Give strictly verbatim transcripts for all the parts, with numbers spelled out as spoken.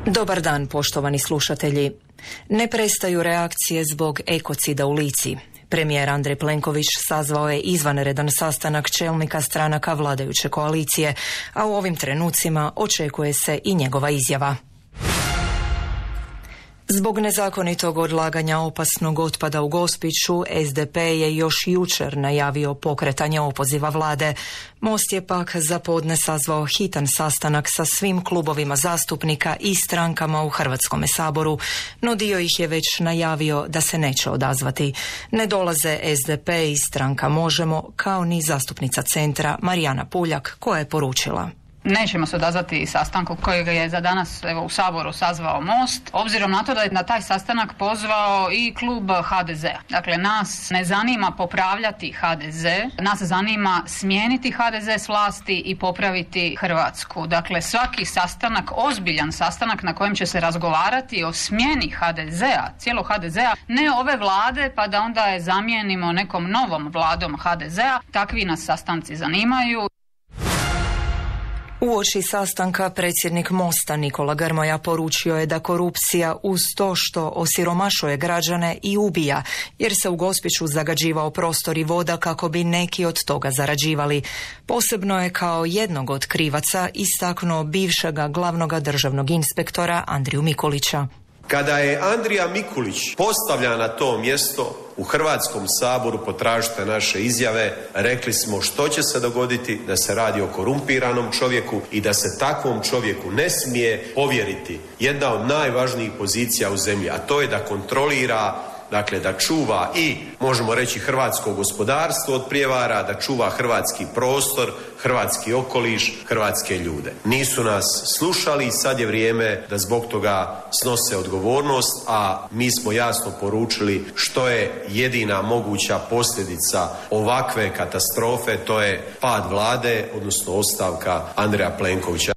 Dobar dan, poštovani slušatelji. Ne prestaju reakcije zbog ekocida u Lici. Premijer Andrej Plenković sazvao je izvanredan sastanak čelnika stranaka vladajuće koalicije, a u ovim trenucima očekuje se i njegova izjava. Zbog nezakonitog odlaganja opasnog otpada u Gospiću, S D P je još jučer najavio pokretanje opoziva vlade. Most je pak za podne sazvao hitan sastanak sa svim klubovima zastupnika i strankama u Hrvatskome saboru, no dio ih je već najavio da se neće odazvati. Ne dolaze S D P i stranka Možemo, kao ni zastupnica Centra Marijana Puljak, koja je poručila: Nećemo se odazvati sastanku kojeg je za danas evo, u Saboru sazvao Most, obzirom na to da je na taj sastanak pozvao i klub H D Z-a. Dakle, nas ne zanima popravljati H D Z, nas zanima smijeniti H D Z s vlasti i popraviti Hrvatsku. Dakle, svaki sastanak, ozbiljan sastanak na kojem će se razgovarati o smjeni H D Z-a, cijelog H D Z-a, ne ove vlade pa da onda je zamijenimo nekom novom vladom H D Z-a, takvi nas sastanci zanimaju. Uoči sastanka predsjednik Mosta Nikola Grmoja poručio je da korupcija uz to što osiromašuje građane i ubija, jer se u Gospiću zagađivao prostor i voda kako bi neki od toga zarađivali. Posebno je kao jednog od krivaca istaknuo bivšega glavnoga državnog inspektora Andriju Mikulića. Kada je Andrija Mikulić postavljan na to mjesto u Hrvatskom saboru, potražite naše izjave, rekli smo što će se dogoditi, da se radi o korumpiranom čovjeku i da se takvom čovjeku ne smije povjeriti jedna od najvažnijih pozicija u zemlji, a to je da kontrolira, dakle da čuva i, možemo reći, hrvatsko gospodarstvo od prijevara, da čuva hrvatski prostor, hrvatski okoliš, hrvatske ljude. Nisu nas slušali i sad je vrijeme da zbog toga snose odgovornost, a mi smo jasno poručili što je jedina moguća posljedica ovakve katastrofe, to je pad vlade, odnosno ostavka Andreja Plenkovića.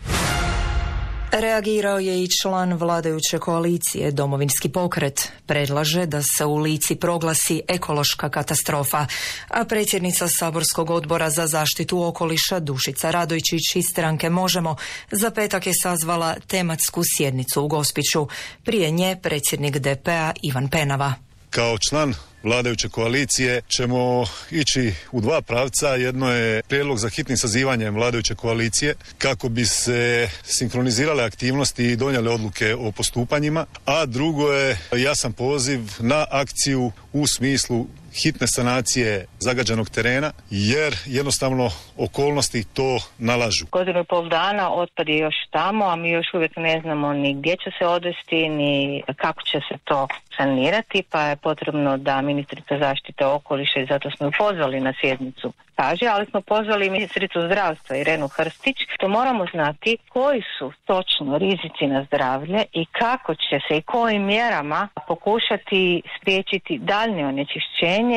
Reagirao je i član vladajuće koalicije Domovinski pokret. Predlaže da se u Lici proglasi ekološka katastrofa, a predsjednica saborskog odbora za zaštitu okoliša Dušica Radojčić iz stranke Možemo za petak je sazvala tematsku sjednicu u Gospiću. Prije nje predsjednik D P-a Ivan Penava. Kao član vladajuće koalicije ćemo ići u dva pravca. Jedno je prijedlog za hitnim sazivanjem vladajuće koalicije kako bi se sinkronizirale aktivnosti i donijele odluke o postupanjima, a drugo je jasan poziv na akciju u smislu hitne sanacije zagađenog terena, jer jednostavno okolnosti to nalažu. Godinu i pol dana otpad je još tamo, a mi još uvijek ne znamo ni gdje će se odvesti, ni kako će se to sanirati, pa je potrebno da ministrica zaštite okoliša, i zato smo ju pozvali na sjednicu, kaže, ali smo pozvali ministricu zdravstva Irenu Hrstić, to moramo znati koji su točno rizici na zdravlje i kako će se i kojim mjerama pokušati spriječiti daljnje onečišćenje.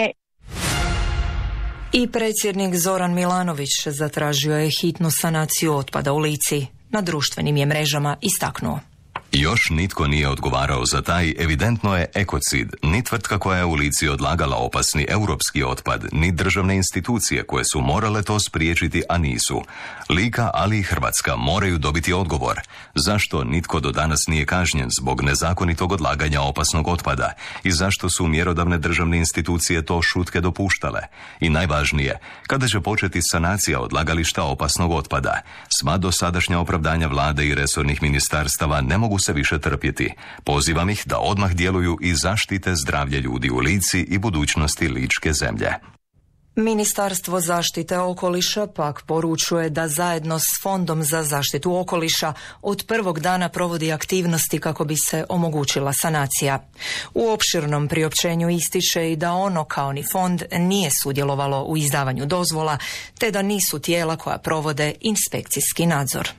I predsjednik Zoran Milanović zatražio je hitnu sanaciju otpada u Lici. Na društvenim je mrežama istaknuo: Još nitko nije odgovarao za taj, evidentno je ekocid, ni tvrtka koja je u Lici odlagala opasni europski otpad, ni državne institucije koje su morale to spriječiti, a nisu. Lika, ali i Hrvatska moraju dobiti odgovor. Zašto nitko do danas nije kažnjen zbog nezakonitog odlaganja opasnog otpada i zašto su mjerodavne državne institucije to šutke dopuštale? I najvažnije, kada će početi sanacija odlagališta opasnog otpada? Sva dosadašnja opravdanja vlade i resornih ministarstava ne mogu se više trpjeti. Pozivam ih da odmah djeluju i zaštite zdravlje ljudi u Lici i budućnosti ličke zemlje. Ministarstvo zaštite okoliša pak poručuje da zajedno s Fondom za zaštitu okoliša od prvog dana provodi aktivnosti kako bi se omogućila sanacija. U opširnom priopćenju ističe i da ono, kao ni fond, nije sudjelovalo u izdavanju dozvola, te da nisu tijela koja provode inspekcijski nadzor.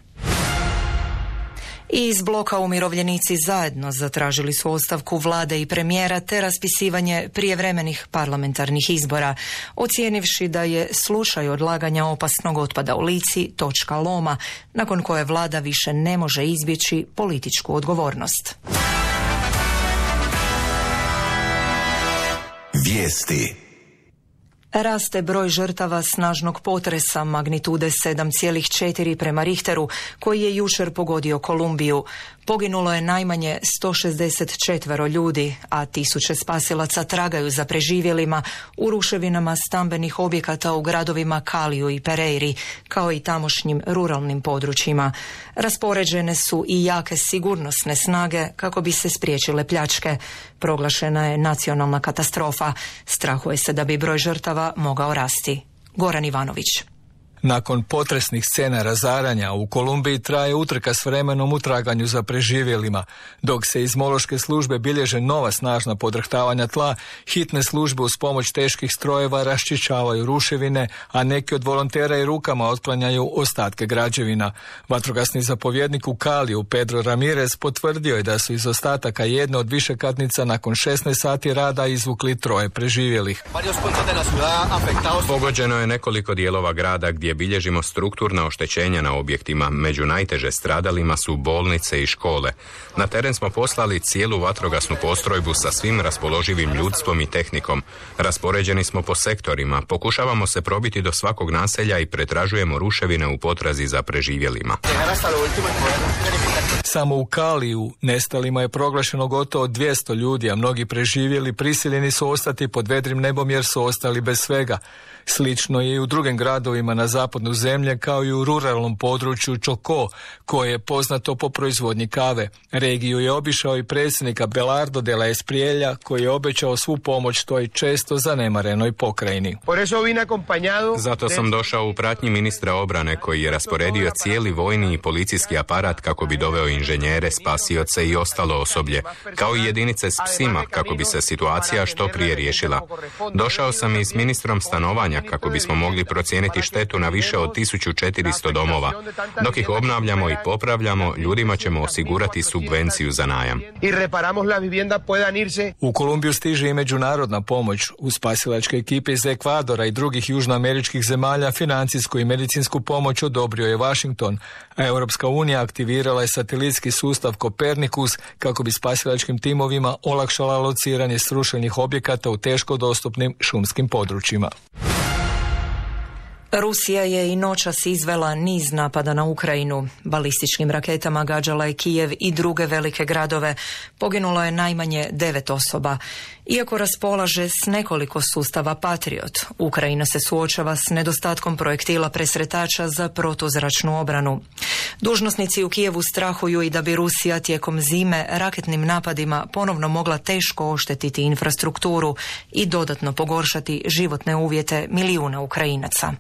I iz bloka Umirovljenici zajedno zatražili su ostavku vlade i premijera te raspisivanje prijevremenih parlamentarnih izbora, ocijenivši da je slučaj odlaganja opasnog otpada u Lici točka loma, nakon koje vlada više ne može izbjeći političku odgovornost. Vijesti. Raste broj žrtava snažnog potresa magnitude sedam zarez četiri prema Richteru, koji je jučer pogodio Kolumbiju. Poginulo je najmanje sto šezdeset četiri ljudi, a tisuće spasilaca tragaju za preživjelima u ruševinama stambenih objekata u gradovima Kaliju i Pereiri, kao i tamošnjim ruralnim područjima. Raspoređene su i jake sigurnosne snage kako bi se spriječile pljačke. Proglašena je nacionalna katastrofa. Strahuje se da bi broj žrtava mogao rasti. Goran Ivanović. Nakon potresnih scena razaranja u Kolumbiji traje utrka s vremenom u traganju za preživjelima. Dok se iz mološke službe bilježe nova snažna podrhtavanja tla, hitne službe uz pomoć teških strojeva raščišćavaju ruševine, a neki od volontera i rukama otklanjaju ostatke građevina. Vatrogasni zapovjednik u Kaliju Pedro Ramirez potvrdio je da su iz ostataka jedne od višekatnica nakon šesnaest sati rada izvukli troje preživjelih. Pogođeno je nekoliko dijelova grada gdje bilježimo strukturna oštećenja na objektima. Među najteže stradalima su bolnice i škole. Na teren smo poslali cijelu vatrogasnu postrojbu sa svim raspoloživim ljudstvom i tehnikom. Raspoređeni smo po sektorima, pokušavamo se probiti do svakog naselja i pretražujemo ruševine u potrazi za preživjelima. Samo u Kaliju nestalima je proglašeno gotovo dvjesto ljudi, a mnogi preživjeli prisiljeni su ostati pod vedrim nebom jer su ostali bez svega. Slično je i u drugim gradovima na zapadu zemlje, kao i u ruralnom području Chocó, koje je poznato po proizvodnji kave. Regiju je obišao i predsjednik Abelardo de la Espriella, koji je obećao svu pomoć toj često zanemarenoj pokrajini. Zato sam došao u pratnji ministra obrane, koji je rasporedio cijeli vojni i policijski aparat kako bi doveo inženjere, spasioce i ostalo osoblje, kao i jedinice s psima kako bi se situacija što prije riješila. Došao sam i s ministrom stanovanja kako bismo mogli procijeniti štetu na više od tisuću četiristo domova. Dok ih obnavljamo i popravljamo, ljudima ćemo osigurati subvenciju za najam. U Kolumbiju stiže i međunarodna pomoć. U spasilačke ekipe iz Ekvadora i drugih južnoameričkih zemalja financijsku i medicinsku pomoć odobrio je Washington, a Europska unija aktivirala je satelitski sustav Kopernikus kako bi spasilačkim timovima olakšala lociranje srušenih objekata u teško dostupnim šumskim područjima. Rusija je i noćas izvela niz napada na Ukrajinu. Balističkim raketama gađala je Kijev i druge velike gradove. Poginulo je najmanje devet osoba. Iako raspolaže s nekoliko sustava Patriot, Ukrajina se suočava s nedostatkom projektila presretača za protuzračnu obranu. Dužnosnici u Kijevu strahuju i da bi Rusija tijekom zime raketnim napadima ponovno mogla teško oštetiti infrastrukturu i dodatno pogoršati životne uvjete milijuna Ukrajinaca.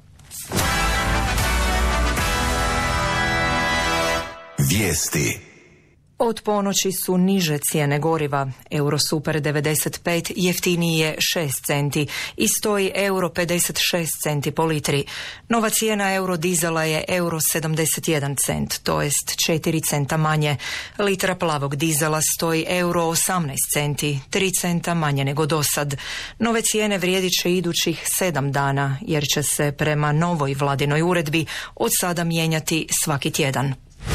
Vijesti. Od ponoći su niže cijene goriva. Eurosuper devedeset pet jeftiniji je šest centi i stoji euro pedeset šest centi po litri. Nova cijena eurodizela je euro sedamdeset jedan cent, to jest četiri centa manje. Litra plavog dizela stoji euro osamnaest centi, tri centa manje nego dosad. Nove cijene vrijedit će idućih sedam dana, jer će se prema novoj vladinoj uredbi od sada mijenjati svaki tjedan.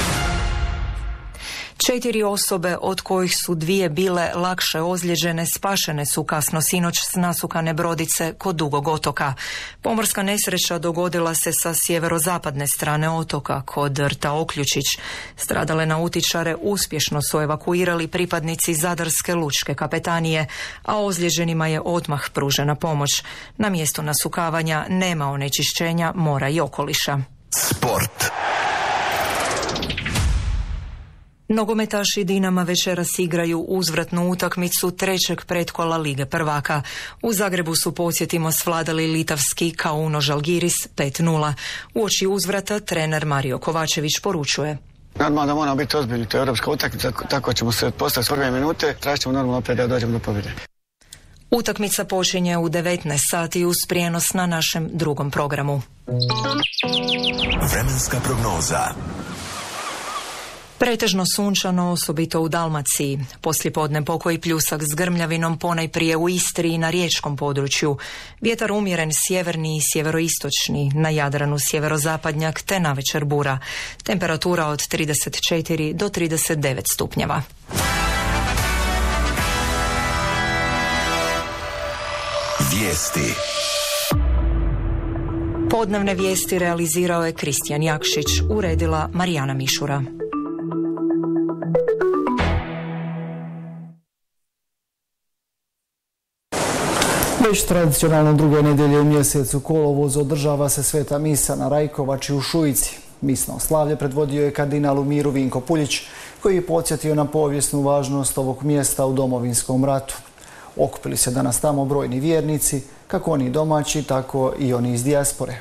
Četiri osobe, od kojih su dvije bile lakše ozlijeđene, spašene su kasno sinoć s nasukane brodice kod Dugog otoka. Pomorska nesreća dogodila se sa sjeverozapadne strane otoka, kod rta Oključić. Stradale nautičare uspješno su evakuirali pripadnici Zadarske lučke kapetanije, a ozlijeđenima je odmah pružena pomoć. Na mjestu nasukavanja nema onečišćenja mora i okoliša. Sport. Nogometaši Dinama večeras igraju uzvratnu utakmicu trećeg pretkola Lige prvaka. U Zagrebu su, podsjetimo, svladali litavski Kauno Žalgiris pet nula. Uoči uzvrata trener Mario Kovačević poručuje: Normalno da moramo biti ozbiljni, to je europska utakmica, tako ćemo se postaviti svoje minute, tražit ćemo normalno opet da dođemo do pobjede. Utakmica počinje u devetnaest sati uz prijenos na našem drugom programu. Vremenska prognoza. Pretežno sunčano, osobito u Dalmaciji. Poslijepodne pokoji pljusak s grmljavinom ponajprije u Istri i na riječkom području. Vjetar umjeren sjeverni i sjeveroistočni, na Jadranu sjeverozapadnjak te navečer bura. Temperatura od trideset četiri do trideset devet stupnjeva. Vijesti. Podnevne vijesti realizirao je Kristijan Jakšić, uredila Marijana Mišura. Već tradicionalno druge nedelje u mjesecu kolovozu održava se sveta misa na Rajkovači u Šujici. Misno slavlje predvodio je kardinal u miru Vinko Puljić, koji je podsjetio na povijesnu važnost ovog mjesta u Domovinskom ratu. Okupili se danas tamo brojni vjernici, kako oni domaći, tako i oni iz dijaspore.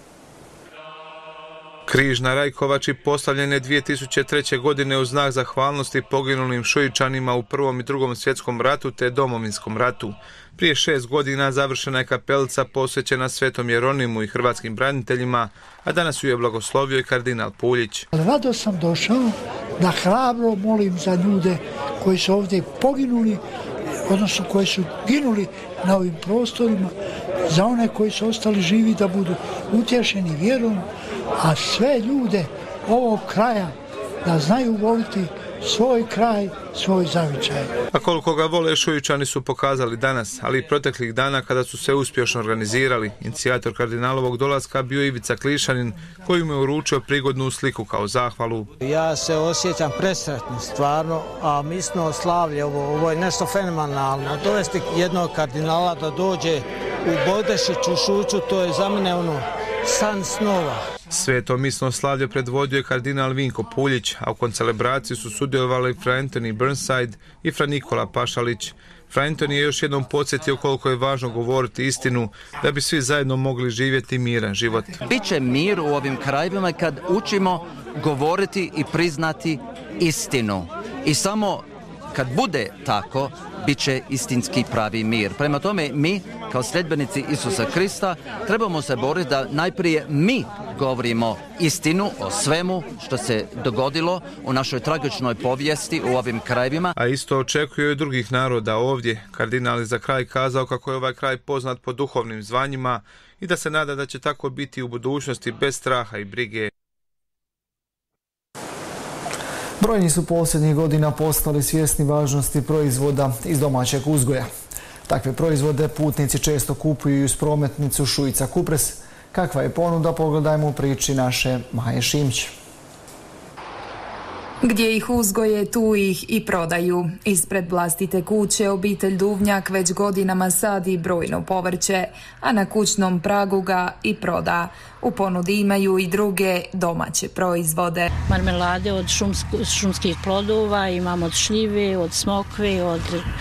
Križ na Rajkovači postavljen je dvije tisuće treće. godine u znak zahvalnosti poginulim Šujičanima u Prvom i Drugom svjetskom ratu te Domovinskom ratu. Prije šest godina završena je kapelica posvećena Svetom Jeronimu i hrvatskim braniteljima, a danas ju je blagoslovio i kardinal Puljić. Rado sam došao da hrabro molim za ljude koji su ovdje poginuli, odnosno koji su ginuli na ovim prostorima, za one koji su ostali živi da budu utješeni vjerom, a sve ljude ovog kraja da znaju voliti svoj kraj, svoj zavičaj. A koliko ga vole Šujičani su pokazali danas, ali i proteklih dana kada su se uspješno organizirali. Inicijator kardinalovog dolaska bio Ivica Klišanin, koji mu je uručio prigodnu sliku kao zahvalu. Ja se osjećam presretno, stvarno, a misno slavlje, ovo, ovo je nešto fenomenalno. Dovesti jednog kardinala da dođe u Bodešić, u Šuću, to je za mene ono san snova. Sveto misno slavlje predvodio je kardinal Vinko Puljić, a u koncelebraciji su sudjelovali fra Anthony Burnside i fra Nikola Pašalić. Fra Anthony je još jednom podsjetio koliko je važno govoriti istinu da bi svi zajedno mogli živjeti miran život. Biće mir u ovim krajevima kad učimo govoriti i priznati istinu. I samo kad bude tako, bit će istinski pravi mir. Prema tome, mi, kao sljedbenici Isusa Krista, trebamo se boriti da najprije mi govorimo istinu o svemu što se dogodilo u našoj tragičnoj povijesti u ovim krajevima. A isto očekuju i drugih naroda ovdje. Kardinal je za kraj kazao kako je ovaj kraj poznat po duhovnim zvanjima i da se nada da će tako biti u budućnosti bez straha i brige. Brojni su posljednjih godina postali svjesni važnosti proizvoda iz domaćeg uzgoja. Takve proizvode putnici često kupuju uz prometnicu Šujica Kupres. Kakva je ponuda, pogledajmo u priči naše Maje Šimić. Gdje ih uzgoje, tu ih i prodaju. Ispred vlastite kuće obitelj Duvnjak već godinama sadi brojno povrće, a na kućnom pragu ga i proda. U ponudi imaju i druge domaće proizvode. Marmelade od šumsk- šumskih plodova, imamo od šljive, od smokve, od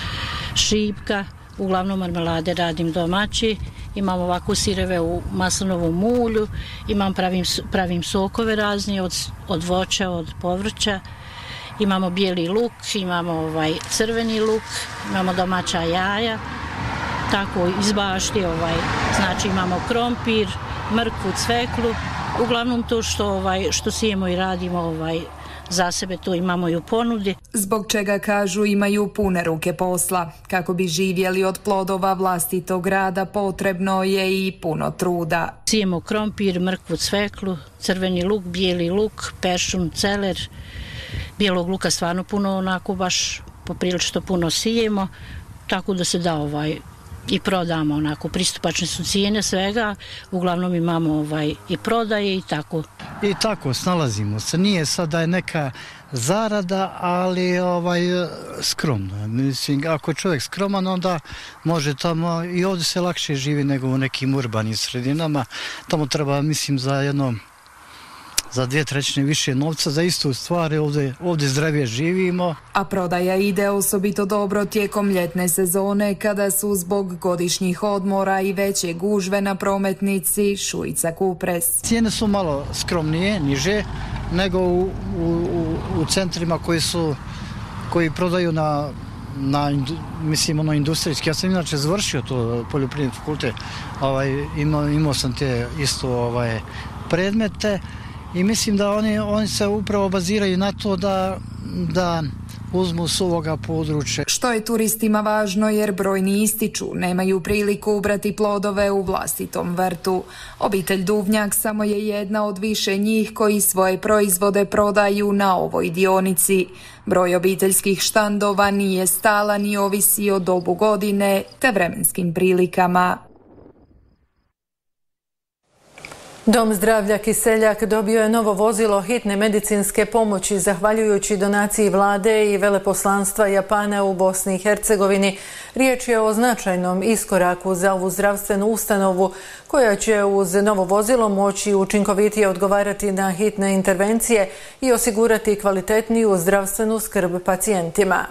šipka. Uglavnom marmelade radim domaći. Imam ovako sireve u maslinovom ulju, imam pravim, pravim sokove razni od, od voća, od povrća. Imamo bijeli luk, imamo ovaj crveni luk, imamo domaća jaja, tako iz bašti, ovaj, znači imamo krompir, mrkvu, cveklu, uglavnom to što, ovaj, što sijemo i radimo ovaj, za sebe, to imamo i u ponudi. Zbog čega, kažu, imaju pune ruke posla. Kako bi živjeli od plodova vlastitog rada, potrebno je i puno truda. Sijemo krompir, mrkvu, cveklu, crveni luk, bijeli luk, peršun, celer. Bijelog luka stvarno puno, onako baš poprilično puno sijemo, tako da se da ovaj i prodamo, onako pristupačne su cijene svega, uglavnom imamo ovaj i prodaje i tako. I tako snalazimo se, nije sad da je neka zarada, ali ovaj skromno. Mislim, ako je čovjek skroman, onda može tamo, i ovdje se lakše živi nego u nekim urbanim sredinama. Tamo treba, mislim, za jedno za dvije trećine više novca, za istu stvar, ovdje, ovdje zdravije živimo. A prodaja ide osobito dobro tijekom ljetne sezone, kada su zbog godišnjih odmora i veće gužve na prometnici Šujica Kupres. Cijene su malo skromnije, niže, nego u, u, u centrima koji su, koji prodaju na, na mislim, ono industrijski. Ja sam inače završio to poljoprivredni fakultet, ovaj, imao, imao sam te isto ovaj, predmete. I mislim da oni, oni se upravo baziraju na to da, da uzmu s ovoga područja. Što je turistima važno, jer brojni ističu, nemaju priliku ubrati plodove u vlastitom vrtu. Obitelj Duvnjak samo je jedna od više njih koji svoje proizvode prodaju na ovoj dionici. Broj obiteljskih štandova nije stalan i ovisi o dobu godine te vremenskim prilikama. Dom zdravlja Kiseljak dobio je novo vozilo hitne medicinske pomoći zahvaljujući donaciji vlade i veleposlanstva Japana u Bosni i Hercegovini. Riječ je o značajnom iskoraku za ovu zdravstvenu ustanovu koja će uz novo vozilo moći učinkovitije odgovarati na hitne intervencije i osigurati kvalitetniju zdravstvenu skrb pacijentima.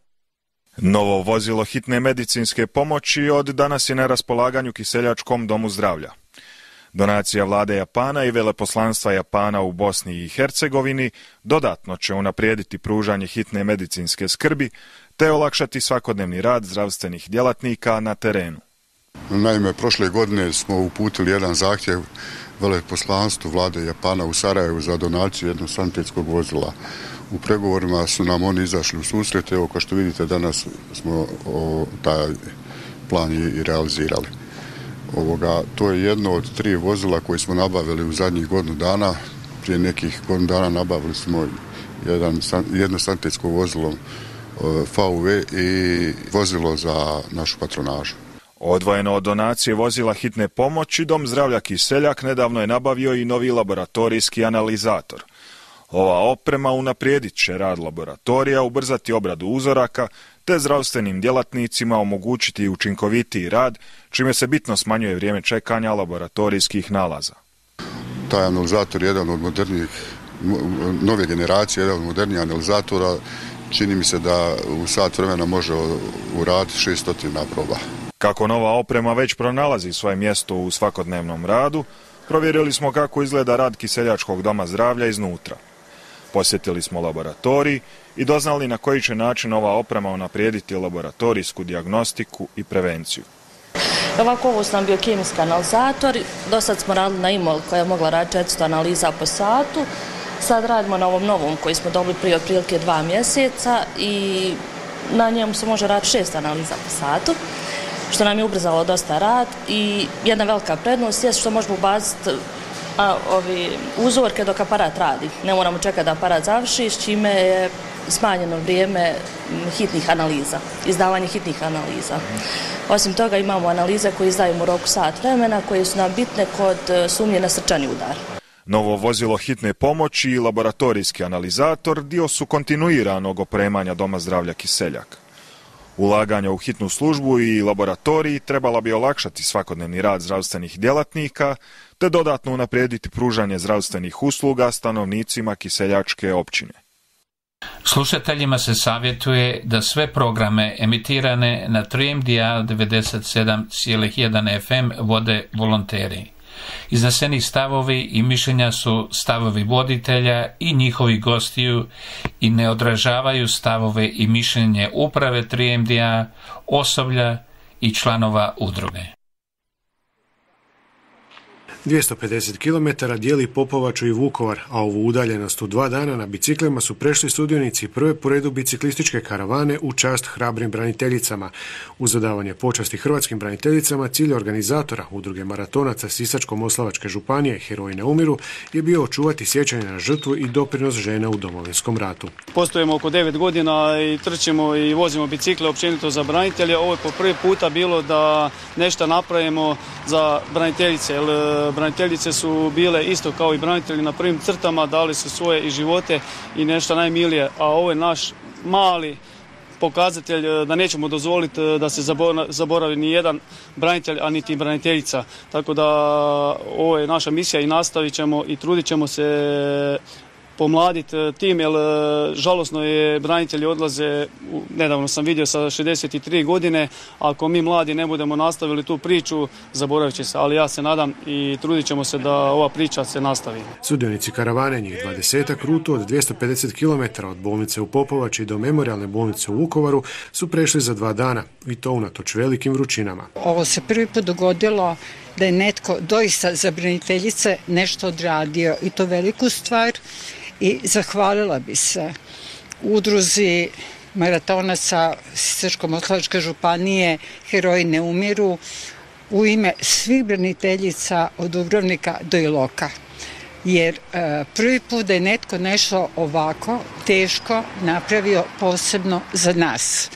Novo vozilo hitne medicinske pomoći od danas je na raspolaganju Kiseljačkom domu zdravlja. Donacija vlade Japana i veleposlanstva Japana u Bosni i Hercegovini dodatno će unaprijediti pružanje hitne medicinske skrbi te olakšati svakodnevni rad zdravstvenih djelatnika na terenu. Naime, prošle godine smo uputili jedan zahtjev veleposlanstvu vlade Japana u Sarajevu za donaciju jednog sanitetskog vozila. U pregovorima su nam oni izašli u susret, evo kao što vidite danas smo o, taj plan i realizirali. Ovoga, to je jedno od tri vozila koje smo nabavili u zadnjih godinu dana. Prije nekih godinu dana nabavili smo jedan, jedno sanitetsko vozilo F U V i vozilo za našu patronažu. Odvojeno od donacije vozila hitne pomoći, Dom zdravlja Kiseljak nedavno je nabavio i novi laboratorijski analizator. Ova oprema unaprijedit će rad laboratorija, ubrzati obradu uzoraka, te zdravstvenim djelatnicima omogućiti učinkovitiji rad, čime se bitno smanjuje vrijeme čekanja laboratorijskih nalaza. Taj analizator je jedan od modernijih, nove generacije, jedan od modernijih analizatora. Čini mi se da u sat vremena može uraditi šesto proba. Kako nova oprema već pronalazi svoje mjesto u svakodnevnom radu, provjerili smo kako izgleda rad Kiseljačkog doma zdravlja iznutra. Posjetili smo laboratorij i doznali na koji će način ova oprema unaprijediti laboratorijsku dijagnostiku i prevenciju. Ovako, ovo su nam biokemijski analizator. Do sad smo radili na Imol koja je mogla raditi četiristo analiza po satu. Sad radimo na ovom novom koji smo dobili prije otprilike dva mjeseca i na njemu se može raditi šest analiza po satu, što nam je ubrzalo dosta rad i jedna velika prednost je što možemo ubaciti a, ovi uzorke dok aparat radi. Ne moramo čekati da aparat završi, s čime je smanjeno vrijeme hitnih analiza, izdavanje hitnih analiza. Osim toga imamo analize koje izdajemo u roku sat vremena koje su nam bitne kod sumnje na srčani udar. Novo vozilo hitne pomoći i laboratorijski analizator dio su kontinuiranog opremanja Doma zdravlja Kiseljak. Ulaganja u hitnu službu i laboratoriji trebala bi olakšati svakodnevni rad zdravstvenih djelatnika te dodatno unaprijediti pružanje zdravstvenih usluga stanovnicima Kiseljačke općine. Slušateljima se savjetuje da sve programe emitirane na tri M D A devedeset sedam zarez jedan F M vode volonteri. Izneseni stavovi i mišljenja su stavovi voditelja i njihovih gostiju i ne odražavaju stavove i mišljenje uprave tri M D A, osoblja i članova udruge. dvjesto pedeset kilometara dijeli Popovaču i Vukovar, a ovu udaljenost u dva dana na biciklima su prešli sudionici prve po redu biciklističke karavane u čast hrabrim braniteljicama. Uz odavanje počasti hrvatskim braniteljicama, cilj organizatora udruge maratonaca Sisačko-moslavačke županije Heroji ne umiru je bio očuvati sjećanje na žrtvu i doprinos žena u Domovinskom ratu. Postojimo oko devet godina i trčimo i vozimo bicikle općenito za branitelje. Ovo je po prvi puta bilo da nešto napravimo za braniteljice, jer braniteljice su bile isto kao i branitelji na prvim crtama, dali su svoje i živote i nešto najmilije, a ovo je naš mali pokazatelj da nećemo dozvoliti da se zaboravi ni jedan branitelj, a niti braniteljica. Tako da ovo je naša misija i nastavit ćemo i trudit ćemo se pomladiti tim, jer žalosno je, branitelji odlaze, nedavno sam vidio sa šezdeset tri godine, ako mi mladi ne budemo nastavili tu priču, zaboravit će se, ali ja se nadam i trudit ćemo se da ova priča se nastavi. Sudionici karavane, njih dvadesetak, rutu od dvjesto pedeset kilometara od bolnice u Popovači do memorijalne bolnice u Vukovaru su prešli za dva dana i to unatoč velikim vrućinama. Ovo se prvi put dogodilo da je netko doista za braniteljice nešto odradio i to veliku stvar. I zahvalila bi se udruzi maratonaca Sisačko-moslavačke županije Heroji ne umiru u ime svih braniteljica od Dubrovnika do Iloka. Jer e, prvi put da je netko nešto ovako teško napravio posebno za nas.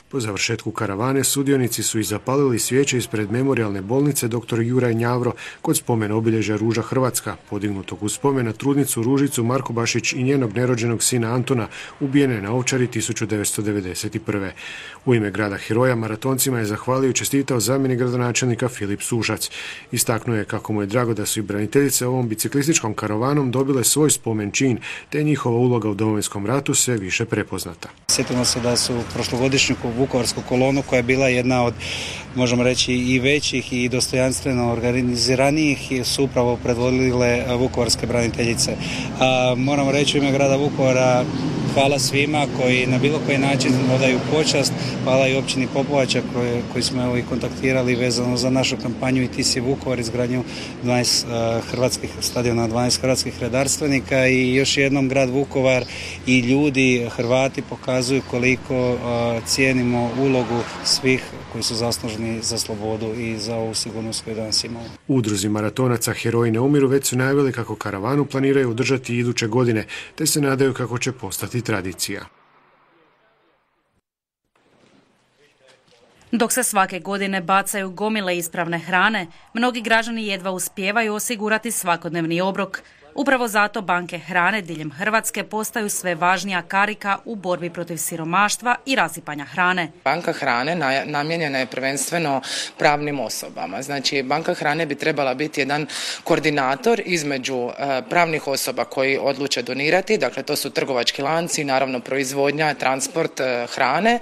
Po završetku karavane sudionici su i zapalili svijeće ispred memorijalne bolnice dr. Juraj Njavro kod spomen obilježja Ruža Hrvatska, podignutog u spomen na trudnicu Ružicu Markobašić i njenog nerođenog sina Antuna, ubijene na Ovčari tisuću devetsto devedeset prve. U ime grada heroja maratoncima je zahvalio i čestitao zamjenik gradonačelnika Filip Sušac. Istaknuo je kako mu je drago da su i braniteljice ovom biciklističkom karavanom dobile svoj spomen čin, te njihova uloga u Domovinskom ratu sve više prepoznata. Sjetimo se da su prošlogodišnju vukovarsku kolonu, koja je bila jedna od, možemo reći, i većih i dostojanstveno organiziranijih, su upravo predvodile vukovarske braniteljice. A, moramo reći u ime grada Vukovara hvala svima koji na bilo koji način odaju počast, hvala i općini Popovača koji, koji smo evo i kontaktirali vezano za našu kampanju i Ti si Vukovar, izgradnju dvanaest uh, hrvatskih stadiona, dvanaest hrvatskih redarstvenika, i još jednom grad Vukovar i ljudi, Hrvati, pokazuju koliko uh, cijenimo ulogu svih koji su zaslužni za slobodu i za ovu sigurnost koju danas imamo. Udruzi maratonaca Heroji ne umiru već su najavili kako karavanu planiraju održati iduće godine, te se nadaju kako će postati tradicija. Dok se svake godine bacaju gomile ispravne hrane, mnogi građani jedva uspijevaju osigurati svakodnevni obrok. Upravo zato banke hrane diljem Hrvatske postaju sve važnija karika u borbi protiv siromaštva i rasipanja hrane. Banka hrane namijenjena je prvenstveno pravnim osobama. Znači, banka hrane bi trebala biti jedan koordinator između pravnih osoba koji odluče donirati, dakle to su trgovački lanci, naravno proizvodnja, transport hrane,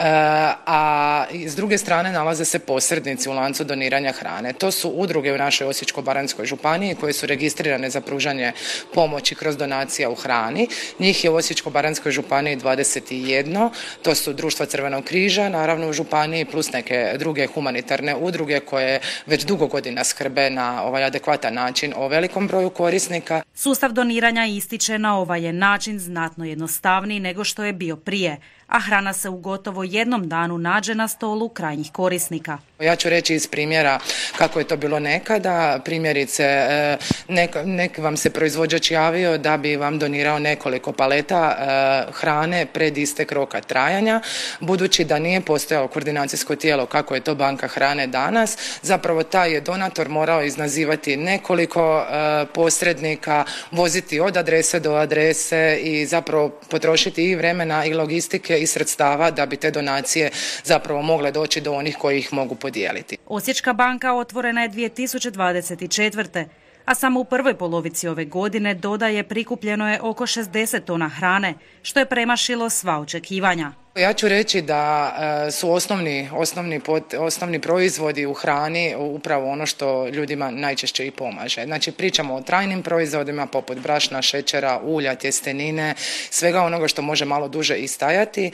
a s druge strane nalaze se posrednici u lancu doniranja hrane. To su udruge u našoj Osječko-baranjskoj županiji koje su registrirane za pružanje pomoći kroz donacija u hrani. Njih je u Osječko-baranjskoj županiji dvadeset jedan, to su društva Crvenog križa, naravno u županiji, plus neke druge humanitarne udruge koje već dugo godina skrbe na ovaj adekvatan način o velikom broju korisnika. Sustav doniranja ističe na ovaj je način znatno jednostavniji nego što je bio prije, a hrana se u gotovo jednom danu nađe na stolu krajnjih korisnika. Ja ću reći iz primjera kako je to bilo nekada. Primjerice, nek, nek vam se proizvođač javio da bi vam donirao nekoliko paleta hrane pred istek roka trajanja. Budući da nije postojalo koordinacijsko tijelo kako je to banka hrane danas, zapravo taj je donator morao iznazivati nekoliko posrednika, voziti od adrese do adrese i zapravo potrošiti i vremena i logistike i sredstava da bi te donacije zapravo mogle doći do onih koji ih mogu podijeliti. Osječka banka otvorena je dvije tisuće dvadeset četvrte. a samo u prvoj polovici ove godine dodaje prikupljeno je oko šezdeset tona hrane, što je premašilo sva očekivanja. Ja ću reći da su osnovni, osnovni, pot, osnovni proizvodi u hrani upravo ono što ljudima najčešće i pomaže. Znači pričamo o trajnim proizvodima poput brašna, šećera, ulja, tjestenine, svega onoga što može malo duže istajati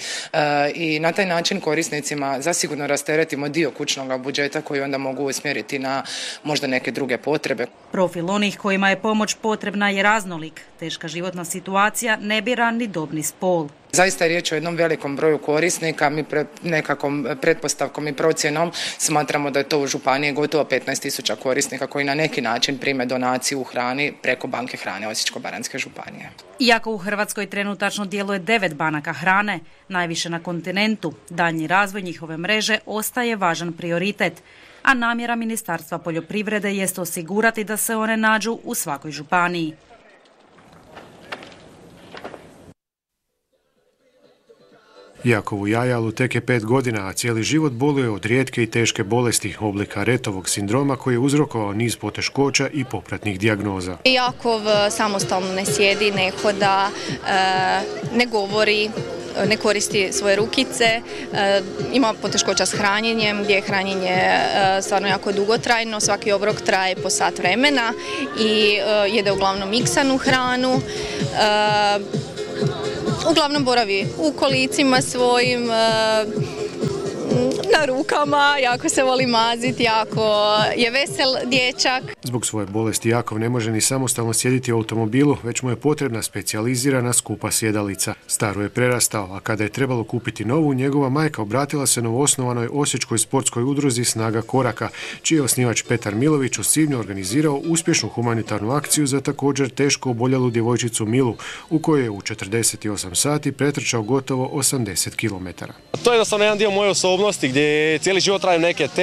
i na taj način korisnicima zasigurno rasteretimo dio kućnog budžeta koji onda mogu usmjeriti na možda neke druge potrebe. Profil onih kojima je pomoć potrebna je raznolik. Teška životna situacija ne bira ni dobni spol. Zaista je riječ o jednom velikom broju korisnika, mi pre, nekakvom pretpostavkom i procjenom smatramo da je to u županiji gotovo petnaest tisuća korisnika koji na neki način prime donaciju u hrani preko banke hrane Osječko-baranjske županije. Iako u Hrvatskoj trenutačno djeluje devet banaka hrane, najviše na kontinentu, daljnji razvoj njihove mreže ostaje važan prioritet, a namjera Ministarstva poljoprivrede jest osigurati da se one nađu u svakoj županiji. Jakovu Jajalu tek je pet godina, a cijeli život boluje od rijetke i teške bolesti oblika Rettovog sindroma koji je uzrokovao niz poteškoća i popratnih dijagnoza. Jakov samostalno ne sjedi, ne hoda, ne govori, ne koristi svoje rukice, ima poteškoća s hranjenjem, gdje je hranjenje stvarno jako dugotrajno, svaki obrok traje po sat vremena i jede uglavnom miksanu hranu. Uglavnom boravi u kolicima svojim, na rukama, jako se voli maziti, jako je vesel dječak. Zbog svoje bolesti Jakov ne može ni samostalno sjediti u automobilu, već mu je potrebna specijalizirana skupa sjedalica. Staru je prerastao, a kada je trebalo kupiti novu, njegova majka obratila se novoosnovanoj osječkoj sportskoj udruzi Snaga koraka, čiji je osnivač Petar Milović u svibnju organizirao uspješnu humanitarnu akciju za također teško oboljalu djevojčicu Milu, u kojoj je u četrdeset osam sati pretrčao gotovo osamdeset kilometara. To je jednostavno jedan dio moje osobnosti gdje cijeli život radim neke te